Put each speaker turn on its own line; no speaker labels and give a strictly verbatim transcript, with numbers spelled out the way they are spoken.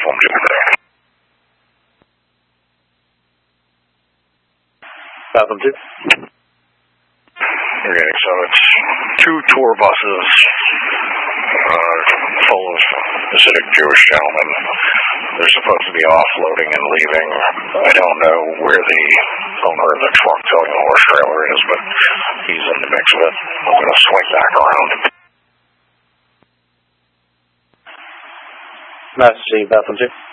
Platform two today.
Platform two.
Okay, so it's two tour buses uh, full of Hasidic Jewish gentlemen. They're supposed to be offloading and leaving. I don't know where the owner of the truck towing the horse trailer is, but he's in the mix of it. I'm going to swing back around.
Nice to see you, Platform two.